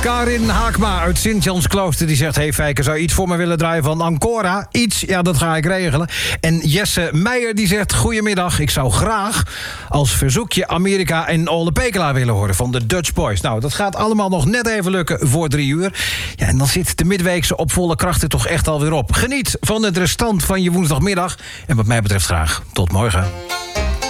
Karin Haakma uit Sint-Jans-Klooster die zegt... hey Fijke, zou je iets voor me willen draaien van Ancora? Iets? Ja, dat ga ik regelen. En Jesse Meijer die zegt... goedemiddag, ik zou graag als verzoekje Amerika en Ole Pekela willen horen... van de Dutch Boys. Nou, dat gaat allemaal nog net even lukken voor 3 uur. Ja, en dan zit de midweekse op volle krachten toch echt alweer op. Geniet van het restant van je woensdagmiddag. En wat mij betreft graag tot morgen.